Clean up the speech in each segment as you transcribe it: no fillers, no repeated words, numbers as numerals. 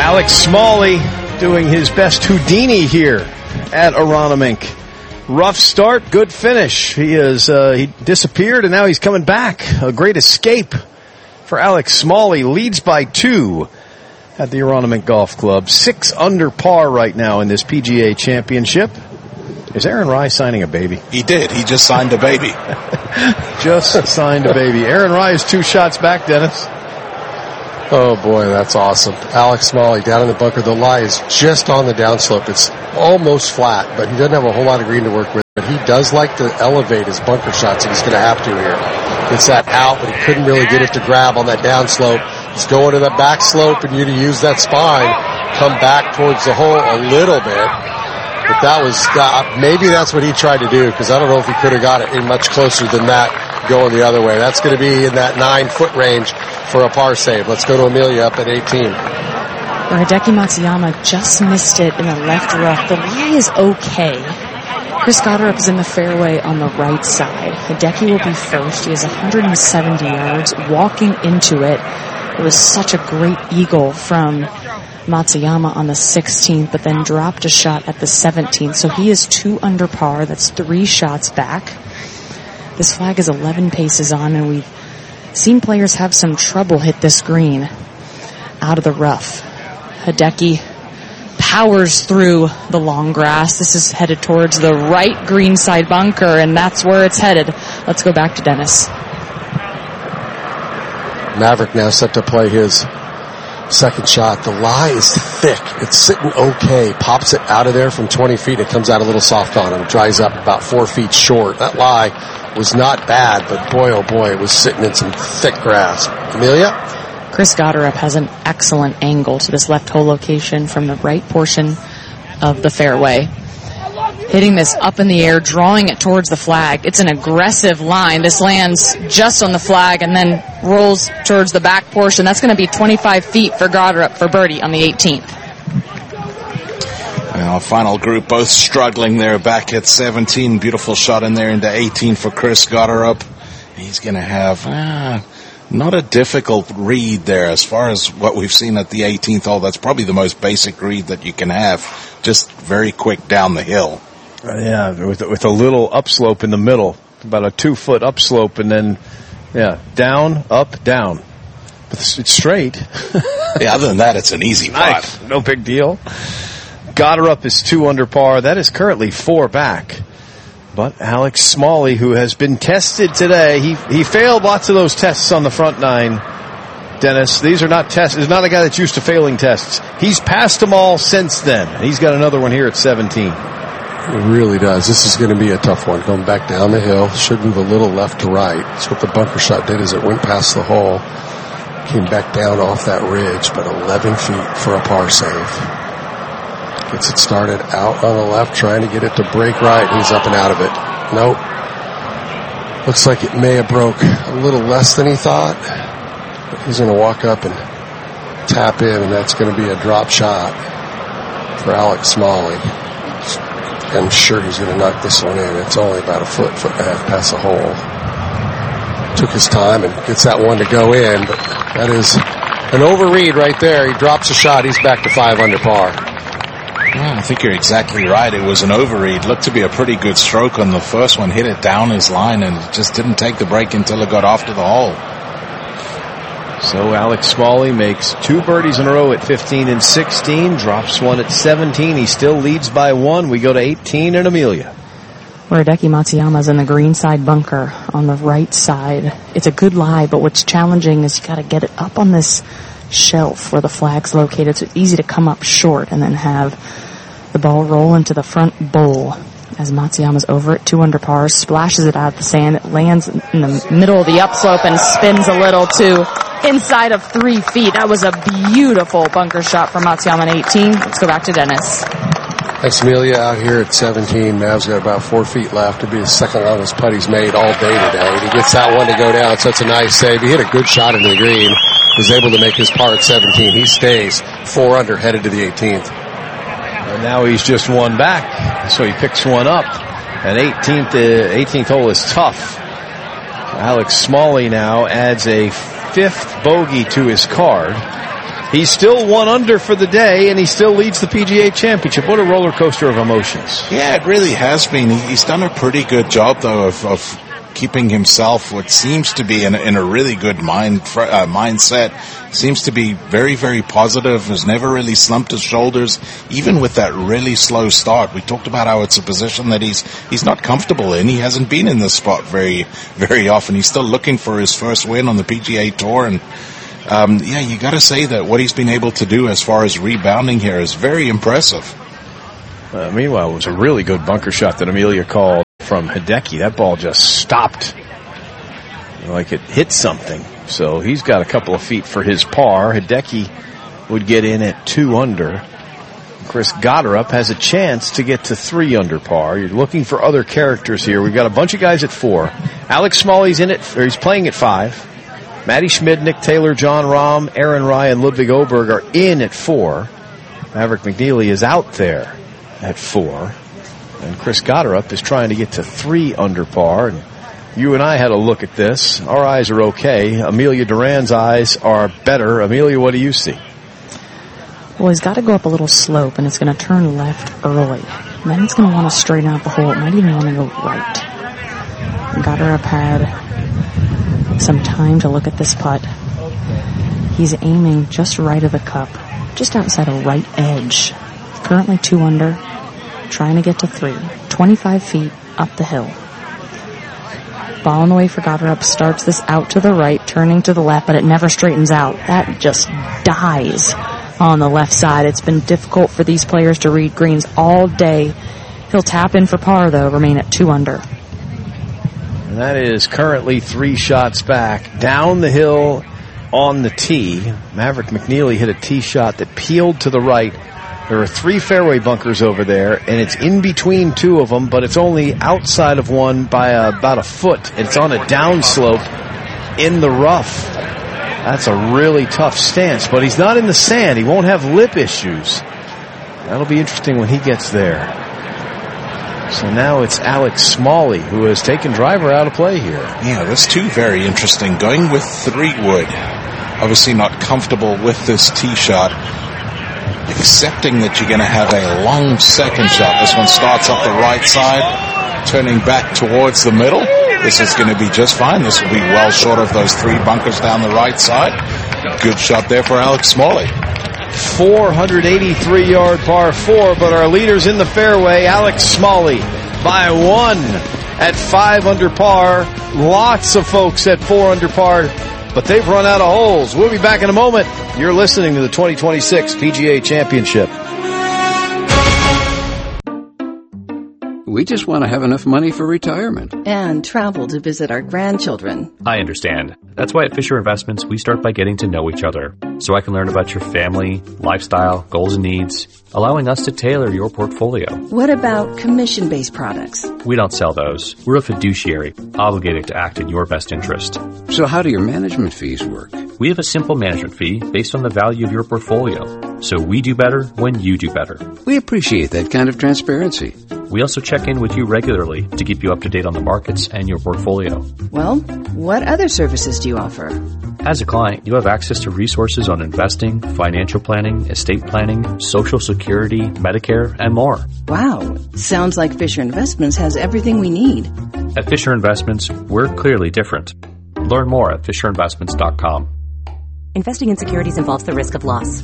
Alex Smalley doing his best Houdini here at Aronimink. Rough start, good finish. He disappeared and now he's coming back. A great escape for Alex Smalley. Leads by 2 at the Aronimink Golf Club. 6 under par right now in this PGA Championship. Is Aaron Rai signing a baby? He did. He just signed a baby. Just signed a baby. Aaron Rai is 2 shots back, Dennis. Oh, boy, that's awesome. Alex Smalley down in the bunker. The lie is just on the downslope. It's almost flat, but he doesn't have a whole lot of green to work with. But he does like to elevate his bunker shots, and he's going to have to here. Gets that out, but he couldn't really get it to grab on that downslope. He's going to the back slope, and you to use that spine, come back towards the hole a little bit. But that was, maybe that's what he tried to do, because I don't know if he could have got it in much closer than that going the other way. That's going to be in that 9-foot range for a par save. Let's go to Amelia up at 18. Hideki Matsuyama just missed it in the left rough. The lie is okay. Chris Gotterup is in the fairway on the right side. Hideki will be first. He has 170 yards walking into it. It was such a great eagle from Matsuyama on the 16th, but then dropped a shot at the 17th. So he is 2 under par. That's 3 shots back. This flag is 11 paces on, and we've seen players have some trouble hit this green out of the rough. Hideki powers through the long grass. This is headed towards the right greenside bunker, and that's where it's headed. Let's go back to Dennis. Maverick now set to play his second shot. The lie is thick. It's sitting okay. Pops it out of there from 20 feet. It comes out a little soft on him. It dries up about 4 feet short. That lie was not bad, but boy, oh boy, it was sitting in some thick grass. Amelia? Chris Gotterup has an excellent angle to this left hole location from the right portion of the fairway. Hitting this up in the air, drawing it towards the flag. It's an aggressive line. This lands just on the flag and then rolls towards the back portion. That's going to be 25 feet for Gotterup for birdie on the 18th. Well, final group both struggling there back at 17. Beautiful shot in there into 18 for Chris Gotterup. He's going to have not a difficult read there as far as what we've seen at the 18th hole. That's probably the most basic read that you can have. Just very quick down the hill. Yeah, with a little upslope in the middle, about a 2-foot upslope, and then, down, up, down. But it's straight. Yeah, other than that, it's an easy putt. Nice. No big deal. Gotterup is 2 under par. That is currently 4 back. But Alex Smalley, who has been tested today, he failed lots of those tests on the front 9. Dennis, these are not tests. He's not a guy that's used to failing tests. He's passed them all since then. He's got another one here at 17. It really does. This is going to be a tough one. Going back down the hill. Should move a little left to right. That's what the bunker shot did as it went past the hole. Came back down off that ridge, but 11 feet for a par save. Gets it started out on the left, trying to get it to break right. He's up and out of it. Nope. Looks like it may have broke a little less than he thought. But he's going to walk up and tap in, and that's going to be a drop shot for Alex Smalley. I'm sure he's going to knock this one in. It's only about a foot and a half past the hole. Took his time and gets that one to go in, but that is an overread right there. He drops a shot. He's back to 5 under par. Yeah, I think you're exactly right. It was an overread. Looked to be a pretty good stroke on the first one. Hit it down his line and just didn't take the break until it got off to the hole. So Alex Smalley makes 2 birdies in a row at 15 and 16, drops one at 17. He still leads by 1. We go to 18 and Amelia. Where Hideki Matsuyama is in the green side bunker on the right side. It's a good lie, but what's challenging is you got to get it up on this shelf where the flag's located. So it's easy to come up short and then have the ball roll into the front bowl. As Matsuyama's over at 2 under par, splashes it out of the sand. It lands in the middle of the upslope and spins a little to inside of 3 feet. That was a beautiful bunker shot from Matsuyama at 18. Let's go back to Dennis. Thanks, Amelia. Out here at 17, Mav's got about 4 feet left. It'll be the second longest putt he's made all day today. And he gets that one to go down, so it's a nice save. He hit a good shot into the green. Was able to make his par at 17. He stays 4 under, headed to the 18th. And now he's just 1 back, so he picks one up. And 18th hole is tough. Alex Smalley now adds a 5th bogey to his card. He's still 1 under for the day, and he still leads the PGA Championship. What a roller coaster of emotions. Yeah, it really has been. He's done a pretty good job, though, of keeping himself what seems to be in a really good mindset. Seems to be very, very positive. Has never really slumped his shoulders, even with that really slow start. We talked about how it's a position that he's not comfortable in. He hasn't been in this spot very, very often. He's still looking for his first win on the PGA Tour, and you got to say that what he's been able to do as far as rebounding here is very impressive. Meanwhile, it was a really good bunker shot that Amelia called from Hideki. That ball just stopped like it hit something. So he's got a couple of feet for his par. Hideki would get in at 2 under. Chris Gotterup has a chance to get to 3 under par. You're looking for other characters here. We've got a bunch of guys at 4. Alex Smalley's in it, or he's playing at 5. Matty Schmid, Nick Taylor, John Rahm, Aaron Rai, and Ludwig Oberg are in at 4. Maverick McNeely is out there at 4. And Chris Gotterup is trying to get to 3 under par. And you and I had a look at this. Our eyes are okay. Amelia Duran's eyes are better. Amelia, what do you see? Well, he's got to go up a little slope, and it's going to turn left early. And then it's going to want to straighten out the hole. It might even want to go right. Gotterup had some time to look at this putt. He's aiming just right of the cup, just outside a right edge. Currently 2 under, trying to get to 3. 25 feet up the hill. Ball on the way for Gotterup. Starts this out to the right, turning to the left, but it never straightens out. That just dies on the left side. It's been difficult for these players to read greens all day. He'll tap in for par, though, remain at 2 under. And that is currently 3 shots back. Down the hill on the tee. Maverick McNeely hit a tee shot that peeled to the right. There are 3 fairway bunkers over there, and it's in between 2 of them, but it's only outside of one by about a foot. It's on a downslope in the rough. That's a really tough stance, but he's not in the sand. He won't have lip issues. That'll be interesting when he gets there. So now it's Alex Smalley who has taken driver out of play here. Yeah, there's 2 very interesting. Going with 3 wood. Obviously not comfortable with this tee shot. Accepting that you're going to have a long second shot. This one starts up the right side, turning back towards the middle. This is going to be just fine. This will be well short of those 3 bunkers down the right side. Good shot there for Alex Smalley. 483-yard par 4, but our leader's in the fairway, Alex Smalley, by 1 at 5 under par. Lots of folks at 4 under par, but they've run out of holes. We'll be back in a moment. You're listening to the 2026 PGA Championship. We just want to have enough money for retirement. And travel to visit our grandchildren. I understand. That's why at Fisher Investments, we start by getting to know each other, so I can learn about your family, lifestyle, goals and needs, allowing us to tailor your portfolio. What about commission-based products? We don't sell those. We're a fiduciary, obligated to act in your best interest. So how do your management fees work? We have a simple management fee based on the value of your portfolio, so we do better when you do better. We appreciate that kind of transparency. We also check in with you regularly to keep you up to date on the markets and your portfolio. Well, what other services do you offer? As a client, you have access to resources on investing, financial planning, estate planning, Social Security, Medicare, and more. Wow, sounds like Fisher Investments has everything we need. At Fisher Investments, we're clearly different. Learn more at FisherInvestments.com. Investing in securities involves the risk of loss.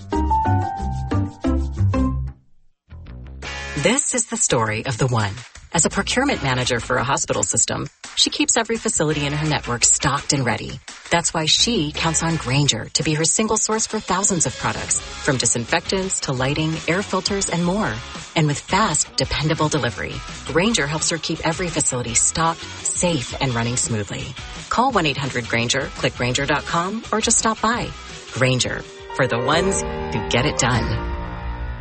This is the story of the one. As a procurement manager for a hospital system, she keeps every facility in her network stocked and ready. That's why she counts on Grainger to be her single source for thousands of products, from disinfectants to lighting, air filters, and more. And with fast, dependable delivery, Grainger helps her keep every facility stocked, safe, and running smoothly. Call 1-800-GRAINGER, click Grainger.com, or just stop by. Grainger, for the ones who get it done.